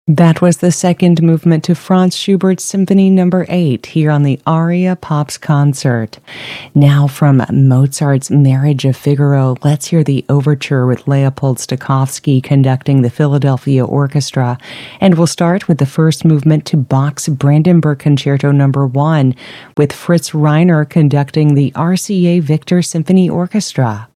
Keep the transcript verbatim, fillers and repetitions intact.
That was the second movement to Franz Schubert's Symphony Number eight here on the Aria Pops concert. Now from Mozart's Marriage of Figaro, let's hear the overture with Leopold Stokowski conducting the Philadelphia Orchestra. And we'll start with the first movement to Bach's Brandenburg Concerto Number one with Fritz Reiner conducting the R C A Victor Symphony Orchestra.